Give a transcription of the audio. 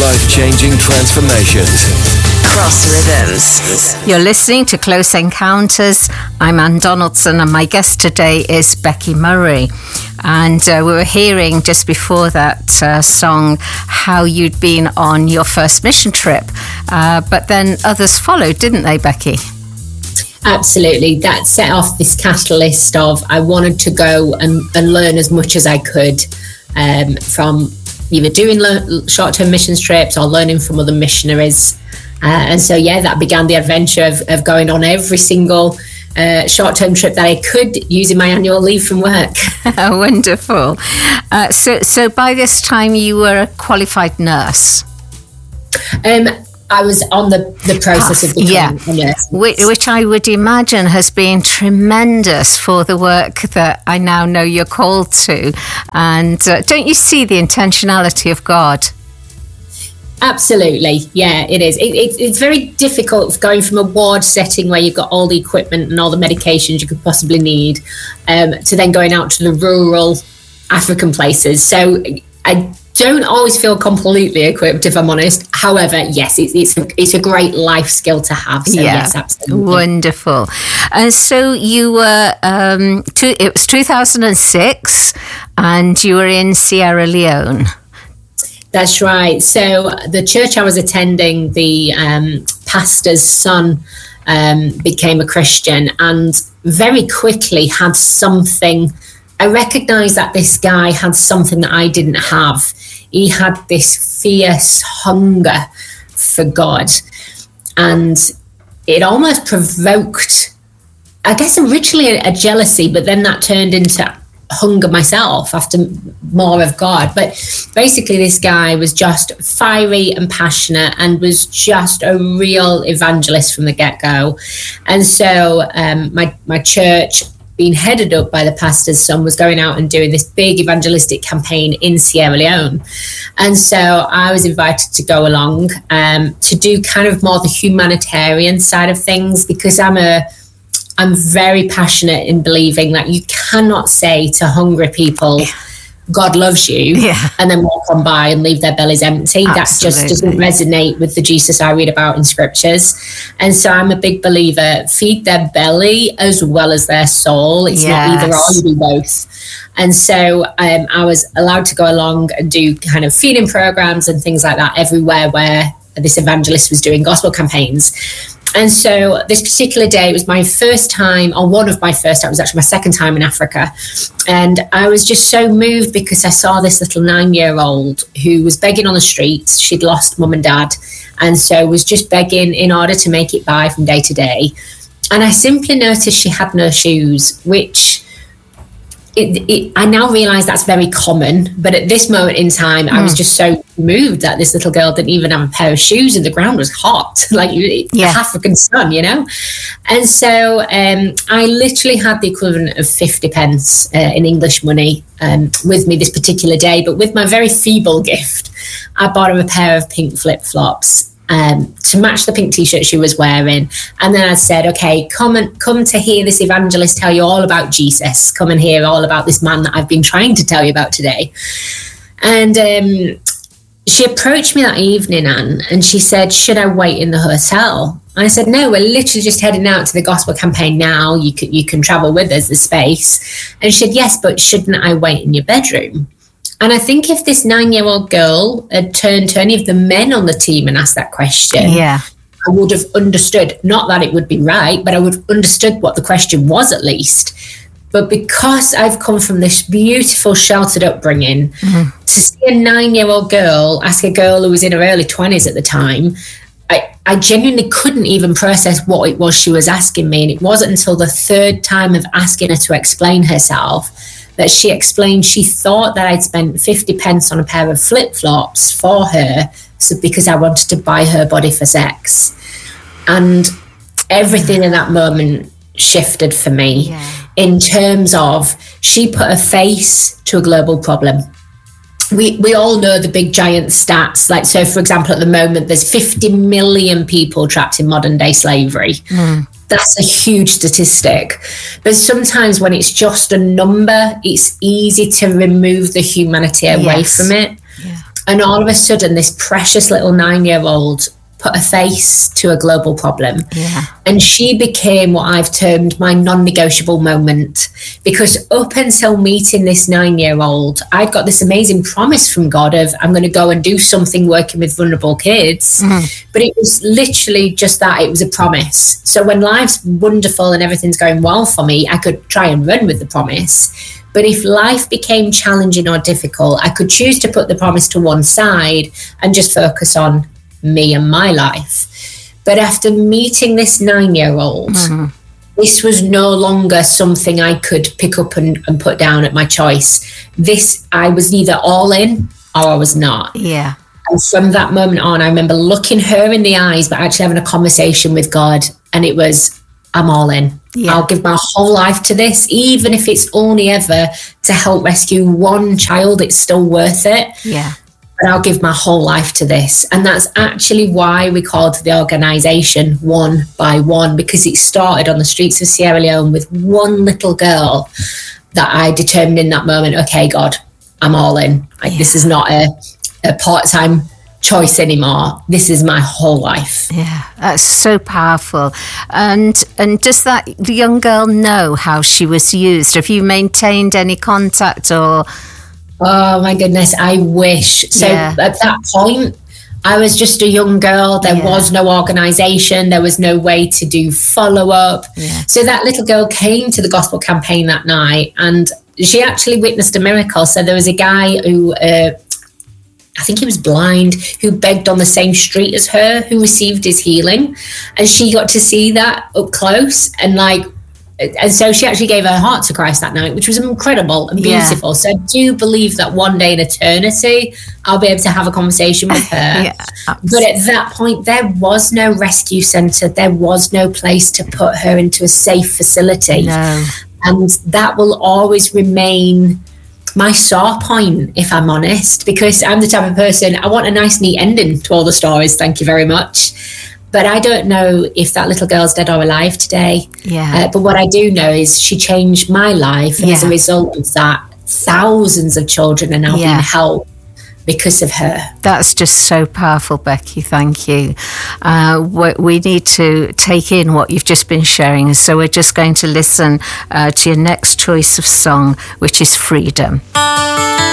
life-changing transformations. Cross Rhythms. You're listening to Close Encounters. I'm Ann Donaldson, and my guest today is Becky Murray. And we were hearing just before that song how you'd been on your first mission trip. But then others followed, didn't they, Becky? Absolutely. That set off this catalyst of I wanted to go and learn as much as I could from either doing short-term missions trips or learning from other missionaries. And so, that began the adventure of going on every single short-term trip that I could using my annual leave from work. Wonderful. So by this time you were a qualified nurse? I was on the process of becoming a nurse. Which I would imagine has been tremendous for the work that I now know you're called to. And don't you see the intentionality of God? Absolutely. Yeah, it is. It's very difficult going from a ward setting where you've got all the equipment and all the medications you could possibly need to then going out to the rural African places. So I don't always feel completely equipped, if I'm honest. However, yes, it's a great life skill to have. So yes, absolutely. Wonderful. And so you were, it was 2006 and you were in Sierra Leone. That's right. So the church I was attending, the pastor's son became a Christian and very quickly had something. I recognized that this guy had something that I didn't have. He had this fierce hunger for God. And it almost provoked, I guess, originally a jealousy, but then that turned into hunger myself after more of God. But basically this guy was just fiery and passionate and was just a real evangelist from the get-go. And so my church, being headed up by the pastor's son, was going out and doing this big evangelistic campaign in Sierra Leone. And so I was invited to go along to do kind of more the humanitarian side of things, because I'm very passionate in believing that you cannot say to hungry people, God loves you, and then walk on by and leave their bellies empty. Absolutely. That just doesn't resonate with the Jesus I read about in scriptures. And so I'm a big believer, feed their belly as well as their soul. It's not either or, you do both. And so I was allowed to go along and do kind of feeding programs and things like that everywhere where this evangelist was doing gospel campaigns. And so this particular day, it was my first time, or one of my first, it was actually my second time in Africa. And I was just so moved because I saw this little 9-year-old who was begging on the streets. She'd lost mum and dad, and so was just begging in order to make it by from day to day. And I simply noticed she had no shoes, which I now realise that's very common. But at this moment in time, I was just so moved that this little girl didn't even have a pair of shoes and the ground was hot, like the African sun, you know? And so I literally had the equivalent of 50 pence in English money with me this particular day. But with my very feeble gift, I bought her a pair of pink flip-flops to match the pink t-shirt she was wearing. And then I said, okay, come to hear this evangelist tell you all about Jesus. Come and hear all about this man that I've been trying to tell you about today. And she approached me that evening, Anne, and she said, should I wait in the hotel? And I said, no, we're literally just heading out to the gospel campaign now. You can travel with us, the space. And she said, yes, but shouldn't I wait in your bedroom? And I think if this 9-year-old girl had turned to any of the men on the team and asked that question, I would have understood, not that it would be right, but I would have understood what the question was at least. But because I've come from this beautiful sheltered upbringing, to see a 9-year-old girl ask a girl who was in her early 20s at the time, I genuinely couldn't even process what it was she was asking me. And it wasn't until the third time of asking her to explain herself that she explained she thought that I'd spent 50 pence on a pair of flip-flops for her because I wanted to buy her body for sex. And everything in that moment shifted for me in terms of she put a face to a global problem. We all know the big giant stats. Like, so for example, at the moment, there's 50 million people trapped in modern day slavery. That's a huge statistic. But sometimes when it's just a number, it's easy to remove the humanity away from it. And all of a sudden, this precious little 9-year-old put a face to a global problem. Yeah. And she became what I've termed my non-negotiable moment, because up until meeting this 9-year-old, I'd got this amazing promise from God of, I'm going to go and do something working with vulnerable kids. But it was literally just that. It was a promise. So when life's wonderful and everything's going well for me, I could try and run with the promise. But if life became challenging or difficult, I could choose to put the promise to one side and just focus on me and my life. But after meeting this 9-year-old, this was no longer something I could pick up and put down at my choice. I was either all in or I was not. Yeah. And from that moment on, I remember looking her in the eyes, but actually having a conversation with God. And it was, I'm all in. Yeah. I'll give my whole life to this. Even if it's only ever to help rescue one child, it's still worth it. Yeah. But I'll give my whole life to this. And that's actually why we called the organisation One by One, because it started on the streets of Sierra Leone with one little girl that I determined in that moment, okay, God, I'm all in. This is not a part-time choice anymore. This is my whole life. Yeah, that's so powerful. And does that young girl know how she was used? Have you maintained any contact or... Oh my goodness, I wish. So at that point, I was just a young girl. There was no organisation. There was no way to do follow-up. Yeah. So that little girl came to the gospel campaign that night, and she actually witnessed a miracle. So there was a guy who, I think he was blind, who begged on the same street as her, who received his healing. And she got to see that up close, and so she actually gave her heart to Christ that night, which was incredible and beautiful. Yeah. So I do believe that one day in eternity, I'll be able to have a conversation with her. But at that point, there was no rescue centre. There was no place to put her into a safe facility. No. And that will always remain my sore point, if I'm honest, because I'm the type of person, I want a nice, neat ending to all the stories. Thank you very much. But I don't know if that little girl's dead or alive today. Yeah. But what I do know is she changed my life. And as a result of that, thousands of children are now being helped because of her. That's just so powerful, Becky. Thank you. We need to take in what you've just been sharing. So we're just going to listen to your next choice of song, which is Freedom.